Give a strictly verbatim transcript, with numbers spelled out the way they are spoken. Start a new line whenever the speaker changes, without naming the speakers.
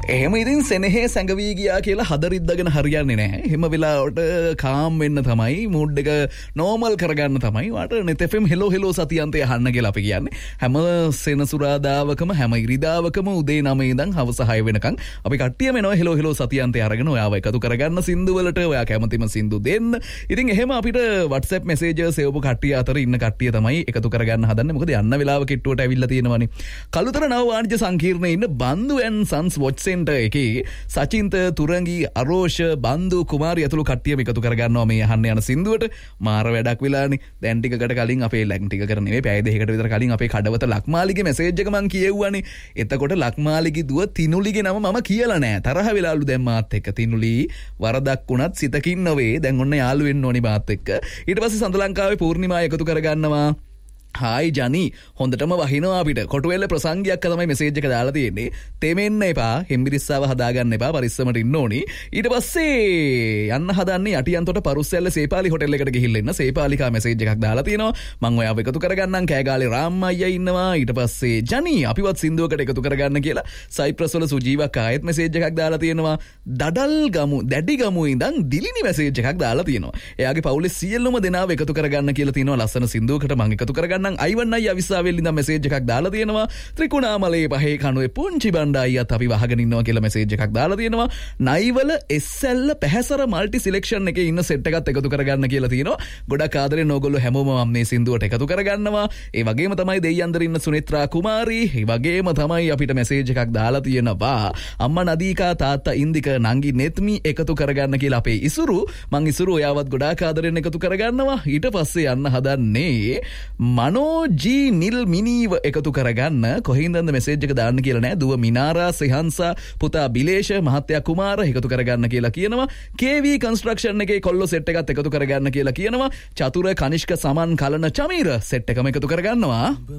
එහෙම ඉතින් සෙනෙහේ සැඟවී ගියා කියලා හදරිද්දගෙන හරියන්නේ නැහැ. එහෙම වෙලාවට කාම් වෙන්න තමයි, මූඩ් එක නෝමල් කරගන්න තමයි වාට net f m hello hello සතියන්තය අහන්න කියලා අපි කියන්නේ. හැම සෙනසුරාදාවකම හැම ඉරිදාවකම උදේ නවය ඉඳන් හවස හය වෙනකන් අපි කට්ටියම එනවා hello hello සතියන්තය අරගෙන ඔයාව එකතු කරගන්න සින්දු වලට, ඔයා කැමතිම සින්දු දෙන්න. ඉතින් එහෙම අපිට WhatsApp messages එවපු කට්ටිය අතර ඉන්න කට්ටිය තමයි එකතු කරගන්න හදන්නේ. මොකද යන්න වෙලාව කිට්ටුවට ඇවිල්ලා තියෙනවානේ. කළුතර නව වාණිජ්‍ය සංකීර්ණයේ ඉන්න බන්දු and sons watch center එකේ සචින්ත, තුරංගි, අරෝෂ, බන්දු, කුමාරි ඇතුළු කට්ටියම එකතු කරගන්නවා මේ අහන්න යන සින්දුවට. මාර වැඩක් වෙලානේ. දැන් ටිකකට කලින් අපේ ලැන් ටික කර නෙවෙයි පැය දෙකකට විතර කලින් අපේ කඩවත ලක්මාලිගේ මැසේජ් එක මං කියෙව්වනේ. එතකොට ලක්මාලිගේ දුව තිනුලිගේ නම මම කියලා නෑ. තරහ වෙලාලු දැන් මාත් එක්ක. තිනුලි වරදක් වුණත් සිතකින් නොවේ. දැන් ඔන්න යාළු වෙන්න ඕනි මාත් එක්ක. ඊට පස්සේ සඳලංකාවේ පූර්ණිමා එකතු කරගන්නවා. හායි ජනි, හොඳටම වහිනවා අපිට. කොටුවෙල්ල ප්‍රසංගයක් තමයි මෙසේජ් එක දාලා තියෙන්නේ. තෙමෙන්න එපා, හෙම්බිරිස්සාව හදාගන්න එපා, පරිස්සමට ඉන්න ඕනි. ඊට පස්සේ යන්න හදන්නේ අටියන්තොට පරුස්සැල්ල සේපාලි හොටෙල් එකට ගිහිල්ලා ඉන්න. සේපාලිකා මෙසේජ් එකක් දාලා තියෙනවා. මම ඔයාව එකතු කරගන්නම්. කෑගාලේ රාම් අයියා ඉන්නවා. ඊට පස්සේ ජනි අපිවත් සින්දුවකට එකතු කරගන්න කියලා සයිප්‍රස් වල සුජීවක් ආයෙත් මෙසේජ් එකක් දාලා තියෙනවා. දඩල් ගමු, දැඩි ගමු ඉඳන් දිලිනි මෙසේජ් එකක් දාලා තියෙනවා. එයාගේ පවුලේ සියලුම දෙනාව එකතු කරගන්න කියලා තියෙනවා. ලස්සන සින්දුවකට මම එකතු කරගන්න අයිවන් අයියා විස්සාවෙල් ඉඳන් මෙසේජ් එකක් දාලා තියෙනවා. ත්‍රිකුණාමලේ පහේ කණුවේ පුංචි බණ්ඩා අයියාත් අපි වහගෙන ඉන්නවා කියලා මෙසේජ් එකක් දාලා තියෙනවා. නයිවල එස් එල් පැහැසර මල්ටි සිලෙක්ෂන් එකේ ඉන්න සෙට් එකත් එකතු කරගන්න කියලා තියෙනවා. ගොඩක් ආදරෙන් ඕගොල්ලෝ හැමෝම මම මේ සින්දුවට එකතු කරගන්නවා. ඒ වගේම තමයි දෙයියන්දර ඉන්න සුනිත්‍රා කුමාරි, ඒ වගේම තමයි අපිට මෙසේජ් එකක් දාලා තියෙනවා. අම්මා නදීකා, තාත්තා ඉන්දික, නංගි නෙත්මි එකතු කරගන්න කියලා අපේ ඉසුරු. මං ඉසුරු ඔයාවත් ගොඩාක් ආදරෙන් එකතු කරගන්නවා. ඊට පස්සේ යන්න හදන්නේ මනෝජී නිල් මිනීව එකතු කරගන්න. කොහින්දන්ද මෙසේජ් එක දාන්න කියලා නෑ. දුව මිනාරා, සෙහන්සා, පුතා බිලේෂ, මහත්තයා කුමාර එකතු කරගන්න කියලා කියනවා. කේ වී කන්ස්ට්‍රක්ෂන් එකේ කොල්ලෝ සෙට් එකත් එකතු කරගන්න කියලා කියනවා. චතුර, කනිෂ්ක, සමන්, කලන, චමීර සෙට් එකම එකතු කරගන්නවා.